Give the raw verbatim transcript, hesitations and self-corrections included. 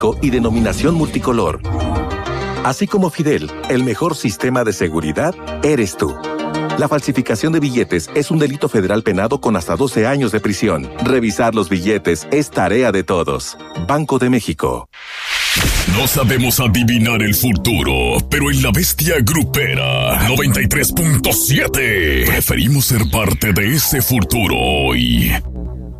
y denominación multicolor. Así como Fidel, el mejor sistema de seguridad eres tú. La falsificación de billetes es un delito federal penado con hasta doce años de prisión. Revisar los billetes es tarea de todos. Banco de México. No sabemos adivinar el futuro, pero en La Bestia Grupera noventa y tres punto siete preferimos ser parte de ese futuro hoy.